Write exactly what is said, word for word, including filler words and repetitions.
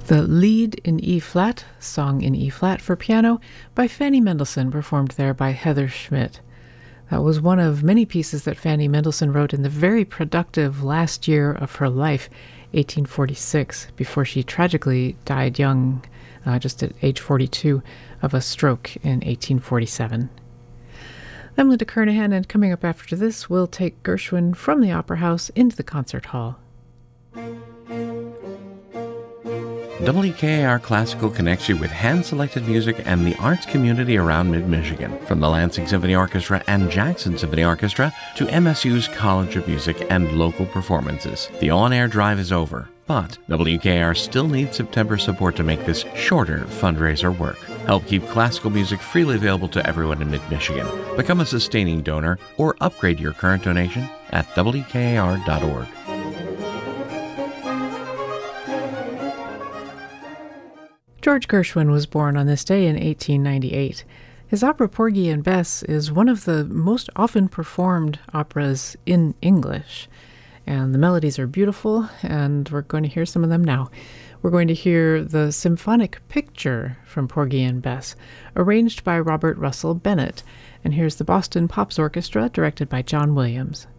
The Lied in E-flat, Song in E-flat for piano by Fanny Mendelssohn, performed there by Heather Schmidt. That was one of many pieces that Fanny Mendelssohn wrote in the very productive last year of her life, eighteen forty-six, before she tragically died young, uh, just at age forty-two, of a stroke in eighteen forty-seven. I'm Linda Kernahan, and coming up after this, we'll take Gershwin from the Opera House into the concert hall. W K A R Classical connects you with hand-selected music and the arts community around mid-Michigan. From the Lansing Symphony Orchestra and Jackson Symphony Orchestra to M S U's College of Music and local performances. The on-air drive is over, but W K A R still needs September support to make this shorter fundraiser work. Help keep classical music freely available to everyone in mid-Michigan. Become a sustaining donor or upgrade your current donation at W K A R dot org. George Gershwin was born on this day in eighteen ninety-eight. His opera Porgy and Bess is one of the most often performed operas in English, and the melodies are beautiful, and we're going to hear some of them now. We're going to hear the symphonic picture from Porgy and Bess, arranged by Robert Russell Bennett, and here's the Boston Pops Orchestra, directed by John Williams.